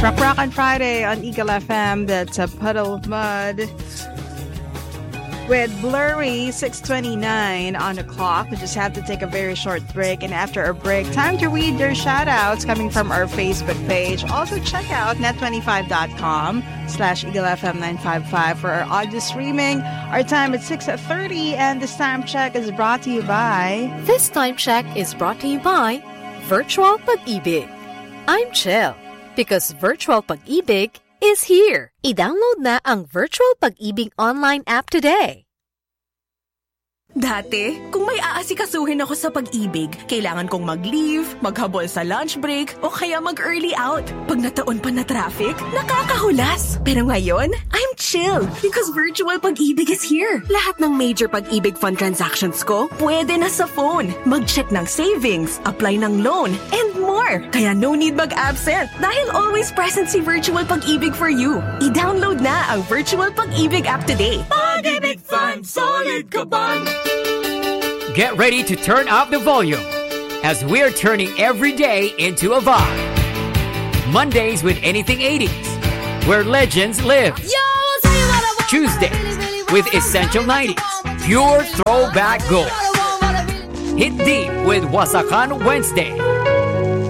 Rock on Friday on Eagle FM. That's a Puddle of Mud with Blurry, 6:29 on the clock. We just have to take a very short break. And after our break, time to read your shout-outs coming from our Facebook page. Also, check out net25.com/EagleFM955 for our audio streaming. Our time at 6:30, and this time check is brought to you by... This time check is brought to you by Virtual Pag-ibig. I'm Chell, because Virtual Pag-ibig is here. I-download na ang Virtual Pag-ibig online app today. Dati, kung may aasikasuhin ako sa pag-ibig, kailangan kong mag-leave, maghabol sa lunch break, o kaya mag-early out. Pag nataon pa na traffic, nakakahulas. Pero ngayon, I'm chill because Virtual Pag-ibig is here. Lahat ng major pag-ibig fund transactions ko, pwede na sa phone. Mag-check ng savings, apply ng loan, and more. Kaya no need mag-absent dahil always present si Virtual Pag-ibig for you. I-download na ang Virtual Pag-ibig app today. Pag-ibig Fund, solid ka bang? Get ready to turn up the volume as we're turning every day into a vibe. Mondays with Anything 80s, where legends live. Tuesdays with Essential 90s, pure throwback gold. Hit deep with Wasakan Wednesday.